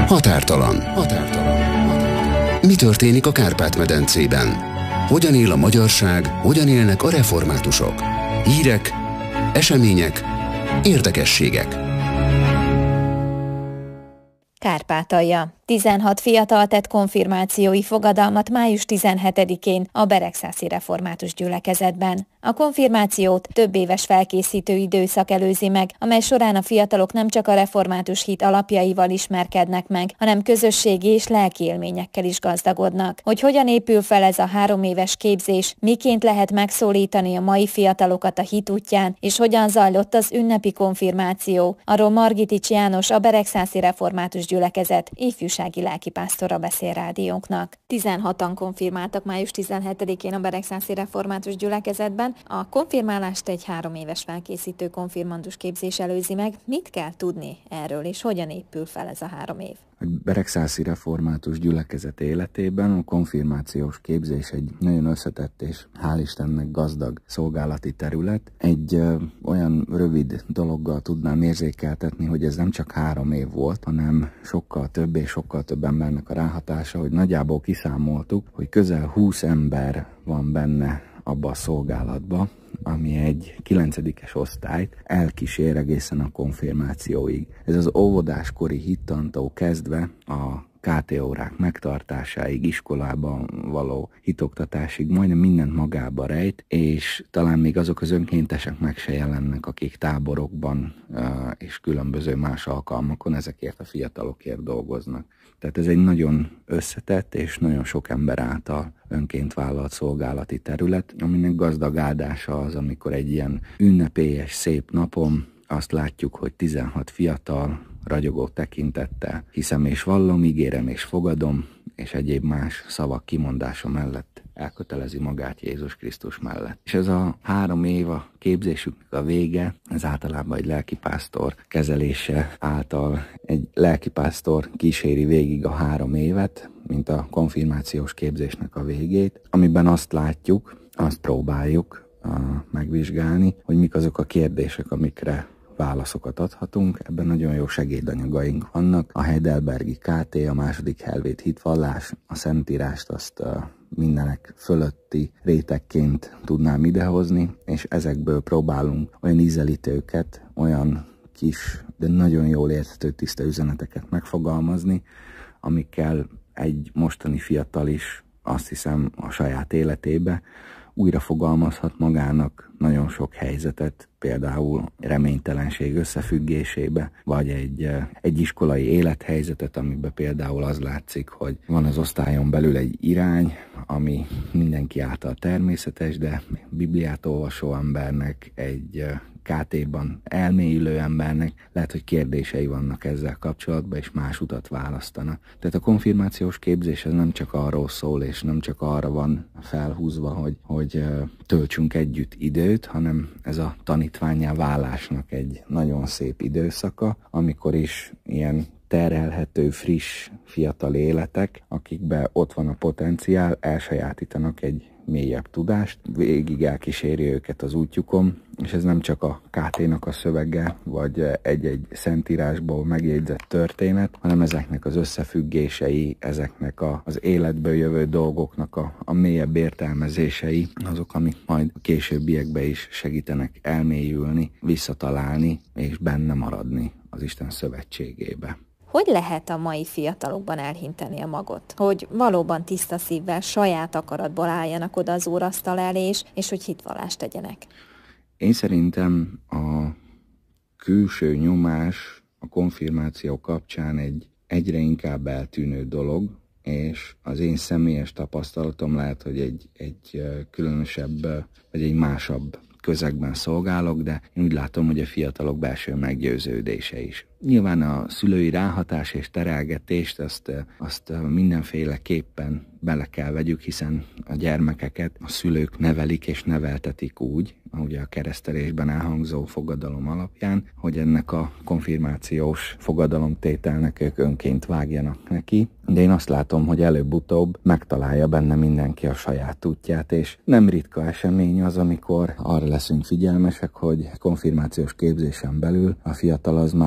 Határtalan. Mi történik a Kárpát-medencében? Hogyan él a magyarság, hogyan élnek a reformátusok? Hírek, események, érdekességek. Kárpátalja. 16 fiatal tett konfirmációi fogadalmat május 17-én a Beregszászi Református Gyülekezetben. A konfirmációt több éves felkészítő időszak előzi meg, amely során a fiatalok nem csak a református hit alapjaival ismerkednek meg, hanem közösségi és lelki élményekkel is gazdagodnak. Hogy hogyan épül fel ez a 3 éves képzés, miként lehet megszólítani a mai fiatalokat a hit útján, és hogyan zajlott az ünnepi konfirmáció, arról Margitics János, a Beregszászi Református Gyülekezet ifjúsági lelkipásztora beszél rádiónknak. 16-an konfirmáltak május 17-én a Beregszászi Református Gyülekezetben. A konfirmálást egy 3 éves felkészítő konfirmandus képzés előzi meg. Mit kell tudni erről, és hogyan épül fel ez a 3 év? A Beregszászi Református Gyülekezet életében a konfirmációs képzés egy nagyon összetett és hál' Istennek gazdag szolgálati terület. Egy olyan rövid dologgal tudnám érzékeltetni, hogy ez nem csak 3 év volt, hanem sokkal több és sokkal több embernek a ráhatása, hogy nagyjából kiszámoltuk, hogy közel 20 ember van benne abba a szolgálatba, ami egy 9-es osztályt elkísér egészen a konfirmációig. Ez az óvodáskori hittantól kezdve a KT órák megtartásáig, iskolában való hitoktatásig majdnem mindent magába rejt, és talán még azok az önkéntesek meg se jelennek, akik táborokban és különböző más alkalmakon ezekért a fiatalokért dolgoznak. Tehát ez egy nagyon összetett és nagyon sok ember által önként vállalt szolgálati terület, aminek gazdag áldása az, amikor egy ilyen ünnepélyes, szép napon azt látjuk, hogy 16 fiatal, ragyogó tekintettel hiszem és vallom, ígérem és fogadom, és egyéb más szavak kimondása mellett elkötelezi magát Jézus Krisztus mellett. És ez a 3 év a képzésüknek a vége, ez általában egy lelkipásztor kezelése által egy lelkipásztor kíséri végig a 3 évet, mint a konfirmációs képzésnek a végét, amiben azt látjuk, azt próbáljuk megvizsgálni, hogy mik azok a kérdések, amikre válaszokat adhatunk. Ebben nagyon jó segédanyagaink vannak. A Heidelbergi KT, a második helvét hitvallás, a Szentírást azt mindenek fölötti rétegként tudnám idehozni, és ezekből próbálunk olyan ízelítőket, olyan kis, de nagyon jól érthető tiszta üzeneteket megfogalmazni, amikkel egy mostani fiatal is, azt hiszem, a saját életébe újra fogalmazhat magának nagyon sok helyzetet, például reménytelenség összefüggésébe, vagy egy iskolai élethelyzetet, amiben például az látszik, hogy van az osztályon belül egy irány, ami mindenki által természetes, de Bibliát olvasó embernek, egy KT-ban elmélyülő embernek lehet, hogy kérdései vannak ezzel kapcsolatban, és más utat választana. Tehát a konfirmációs képzés ez nem csak arról szól, és nem csak arra van felhúzva, hogy töltsünk együtt időt, hanem ez a tanítvánnyá válásnak egy nagyon szép időszaka, amikor is ilyen terhelhető, friss, fiatal életek, akikben ott van a potenciál, elsajátítanak egy mélyebb tudást, végig elkíséri őket az útjukon, és ez nem csak a KT-nak a szövege, vagy egy-egy szentírásból megjegyzett történet, hanem ezeknek az összefüggései, ezeknek az életből jövő dolgoknak a mélyebb értelmezései, azok, amik majd a későbbiekben is segítenek elmélyülni, visszatalálni, és benne maradni az Isten szövetségébe. Hogy lehet a mai fiatalokban elhinteni a magot? Hogy valóban tiszta szívvel, saját akaratból álljanak oda az úrasztal elé, és hogy hitvallást tegyenek? Én szerintem a külső nyomás a konfirmáció kapcsán egy egyre inkább eltűnő dolog, és az én személyes tapasztalatom lehet, hogy egy különösebb, vagy egy másabb közegben szolgálok, de én úgy látom, hogy a fiatalok belső meggyőződése is. Nyilván a szülői ráhatás és terelgetést azt mindenféleképpen bele kell vegyük, hiszen a gyermekeket a szülők nevelik és neveltetik úgy, ahogy a keresztelésben elhangzó fogadalom alapján, hogy ennek a konfirmációs fogadalomtételnek ők önként vágjanak neki. De én azt látom, hogy előbb-utóbb megtalálja benne mindenki a saját útját, és nem ritka esemény az, amikor arra leszünk figyelmesek, hogy konfirmációs képzésen belül a fiatal az már a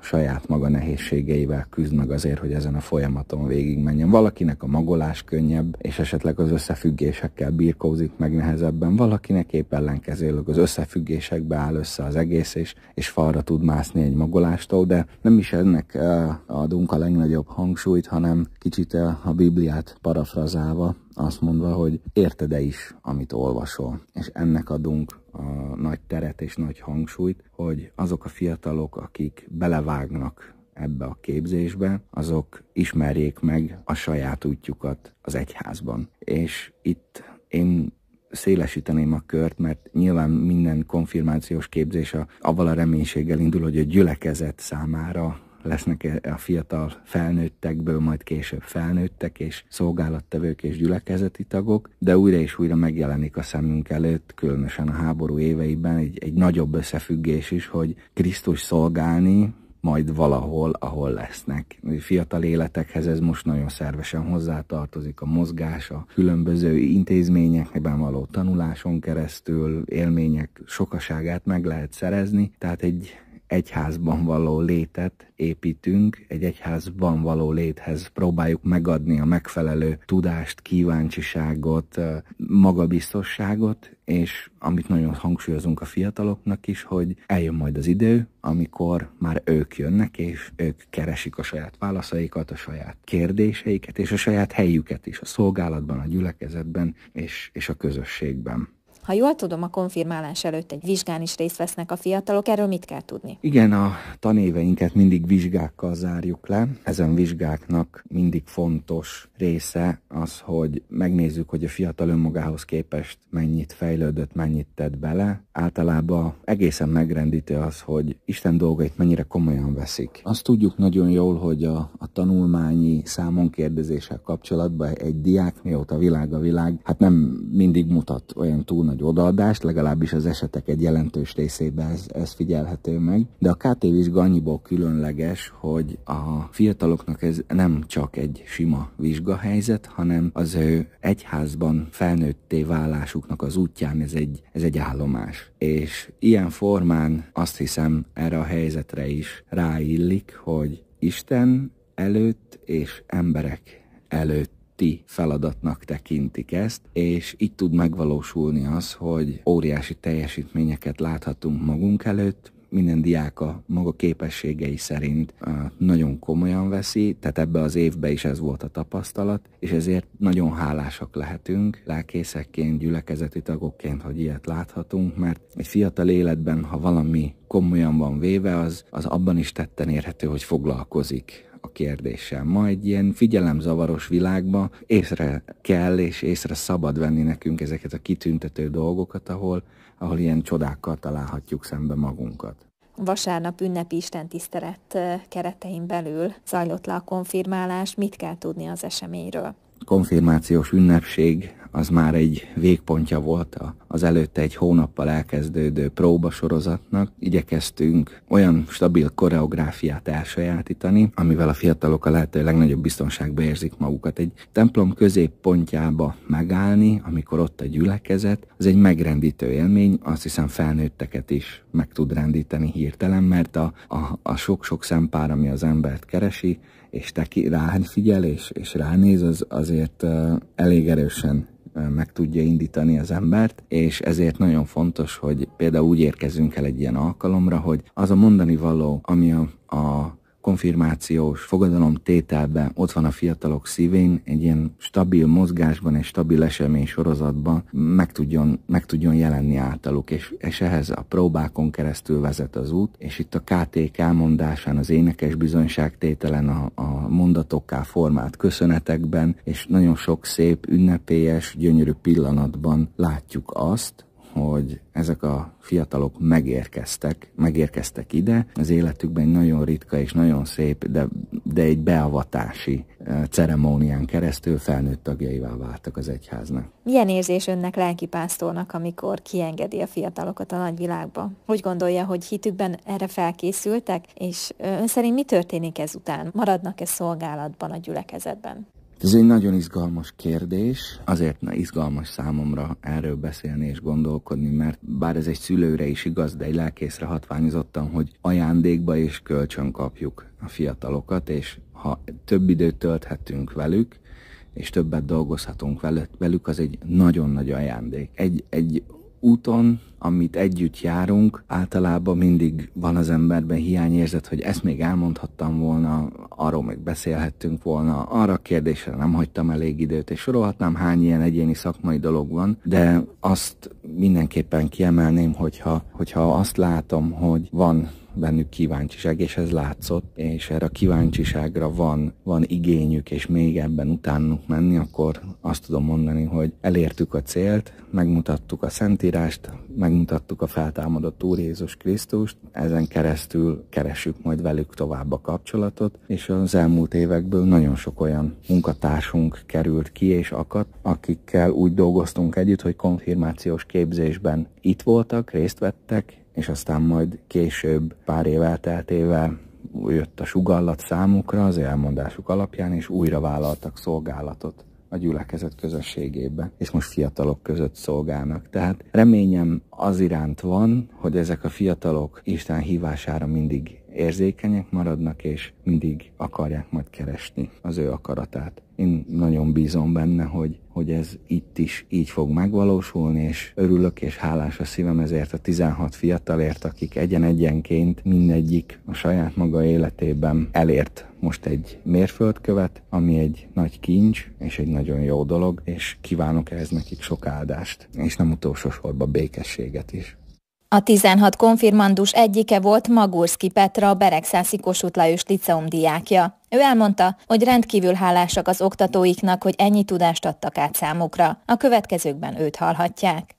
saját maga nehézségeivel küzd meg azért, hogy ezen a folyamaton végigmenjen. Valakinek a magolás könnyebb, és esetleg az összefüggésekkel birkózik meg nehezebben, valakinek épp ellenkezőleg az összefüggésekbe áll össze az egész, és falra tud mászni egy magolástól, de nem is ennek adunk a legnagyobb hangsúlyt, hanem kicsit a Bibliát parafrazálva, azt mondva, hogy érted-e is, amit olvasol, és ennek adunk a nagy teret és nagy hangsúlyt, hogy azok a fiatalok, akik belevágnak ebbe a képzésbe, azok ismerjék meg a saját útjukat az egyházban. És itt én szélesíteném a kört, mert nyilván minden konfirmációs képzés avval a reménységgel indul, hogy a gyülekezet számára lesznek a fiatal felnőttekből, majd később felnőttek, és szolgálattevők és gyülekezeti tagok, de újra és újra megjelenik a szemünk előtt, különösen a háború éveiben egy nagyobb összefüggés is, hogy Krisztus szolgálni majd valahol, ahol lesznek. Fiatal életekhez ez most nagyon szervesen hozzátartozik, a mozgás, a különböző intézményekben való tanuláson keresztül, élmények sokaságát meg lehet szerezni, tehát egy egyházban való létet építünk, egy egyházban való léthez próbáljuk megadni a megfelelő tudást, kíváncsiságot, magabiztosságot, és amit nagyon hangsúlyozunk a fiataloknak is, hogy eljön majd az idő, amikor már ők jönnek, és ők keresik a saját válaszaikat, a saját kérdéseiket, és a saját helyüket is a szolgálatban, a gyülekezetben és a közösségben. Ha jól tudom, a konfirmálás előtt egy vizsgán is részt vesznek a fiatalok, erről mit kell tudni? Igen, a tanéveinket mindig vizsgákkal zárjuk le. Ezen vizsgáknak mindig fontos része az, hogy megnézzük, hogy a fiatal önmagához képest mennyit fejlődött, mennyit tett bele. Általában egészen megrendítő az, hogy Isten dolgait mennyire komolyan veszik. Azt tudjuk nagyon jól, hogy a tanulmányi számonkérdezéssel kapcsolatban egy diák, mióta világ a világ, hát nem mindig mutat olyan túl nagy odaadást, legalábbis az esetek egy jelentős részében ez figyelhető meg. De a KT vizsga annyiból különleges, hogy a fiataloknak ez nem csak egy sima vizsgahelyzet, hanem az ő egyházban felnőtté válásuknak az útján ez egy állomás. És ilyen formán azt hiszem erre a helyzetre is ráillik, hogy Isten előtt és emberek előtt feladatnak tekintik ezt, és így tud megvalósulni az, hogy óriási teljesítményeket láthatunk magunk előtt, minden diák a maga képességei szerint nagyon komolyan veszi, tehát ebbe az évben is ez volt a tapasztalat, és ezért nagyon hálásak lehetünk lelkészekként, gyülekezeti tagokként, hogy ilyet láthatunk, mert egy fiatal életben, ha valami komolyan van véve, az abban is tetten érhető, hogy foglalkozik a kérdéssel. Ma egy ilyen figyelemzavaros világban észre kell és észre szabad venni nekünk ezeket a kitüntető dolgokat, ahol ilyen csodákkal találhatjuk szembe magunkat. Vasárnap ünnepi istentisztelet keretein belül zajlott le a konfirmálás. Mit kell tudni az eseményről? Konfirmációs ünnepség az már egy végpontja volt az előtte egy hónappal elkezdődő próbasorozatnak. Igyekeztünk olyan stabil koreográfiát elsajátítani, amivel a fiatalok a lehető legnagyobb biztonságba érzik magukat. Egy templom középpontjába megállni, amikor ott a gyülekezet, az egy megrendítő élmény, azt hiszem felnőtteket is meg tud rendíteni hirtelen, mert a sok-sok szempár, ami az embert keresi, és ráfigyel és ránéz, az azért elég erősen meg tudja indítani az embert, és ezért nagyon fontos, hogy például úgy érkezünk el egy ilyen alkalomra, hogy az a mondani való, ami a konfirmációs fogadalomtételben ott van a fiatalok szívén, egy ilyen stabil mozgásban, egy stabil esemény sorozatban meg tudjon jelenni általuk, és ehhez a próbákon keresztül vezet az út, és itt a KT elmondásán, az énekes bizonyságtételen, a mondatokká formált köszönetekben, és nagyon sok szép, ünnepélyes, gyönyörű pillanatban látjuk azt, hogy ezek a fiatalok megérkeztek ide, az életükben egy nagyon ritka és nagyon szép, de egy beavatási ceremónián keresztül felnőtt tagjaivá váltak az egyháznak. Milyen érzés önnek lelkipásztornak, amikor kiengedi a fiatalokat a nagyvilágba? Hogy gondolja, hogy hitükben erre felkészültek, és ön szerint mi történik ezután? Maradnak-e szolgálatban a gyülekezetben? Ez egy nagyon izgalmas kérdés, azért izgalmas számomra erről beszélni és gondolkodni, mert bár ez egy szülőre is igaz, de egy lelkészre hatványozottan, hogy ajándékba és kölcsön kapjuk a fiatalokat, és ha több időt tölthetünk velük, és többet dolgozhatunk velük, az egy nagyon nagy ajándék. Egy úton, amit együtt járunk, általában mindig van az emberben hiányérzet, hogy ezt még elmondhattam volna, arról még beszélhettünk volna, arra a kérdésre nem hagytam elég időt, és sorolhatnám, hány ilyen egyéni szakmai dolog van, de azt mindenképpen kiemelném, hogyha azt látom, hogy van bennük kíváncsiság, és ez látszott, és erre a kíváncsiságra van igényük, és még ebben utánunk menni, akkor azt tudom mondani, hogy elértük a célt, megmutattuk a Szentírást, megmutattuk a feltámadott Úr Jézus Krisztust, ezen keresztül keressük majd velük tovább a kapcsolatot, és az elmúlt évekből nagyon sok olyan munkatársunk került ki és akadt, akikkel úgy dolgoztunk együtt, hogy konfirmációs képzésben itt voltak, részt vettek, és aztán majd később, pár év elteltével jött a sugallat számukra az elmondásuk alapján, és újra vállaltak szolgálatot a gyülekezet közösségében, és most fiatalok között szolgálnak. Tehát reményem az iránt van, hogy ezek a fiatalok Isten hívására mindig érzékenyek maradnak, és mindig akarják majd keresni az ő akaratát. Én nagyon bízom benne, hogy ez itt is így fog megvalósulni, és örülök és hálás a szívem ezért a 16 fiatalért, akik egyen-egyenként mindegyik a saját maga életében elért most egy mérföldkövet, ami egy nagy kincs és egy nagyon jó dolog, és kívánok ehhez nekik sok áldást, és nem utolsó sorban békességet is. A 16 konfirmandus egyike volt Magurszky Petra, a Beregszászi Kossuth Lajos Liceum diákja. Ő elmondta, hogy rendkívül hálásak az oktatóiknak, hogy ennyi tudást adtak át számukra. A következőkben őt hallhatják.